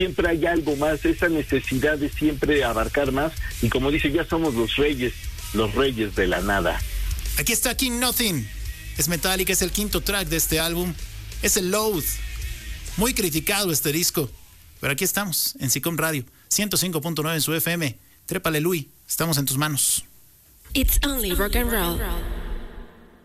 siempre hay algo más, esa necesidad de siempre abarcar más, y como dice, ya somos los reyes de la nada. Aquí está King Nothing, es Metallica, es el quinto track de este álbum, es el Load, muy criticado este disco, pero aquí estamos, en SICOM Radio, 105.9 en su FM, trépale Luis, estamos en tus manos. It's only rock and roll.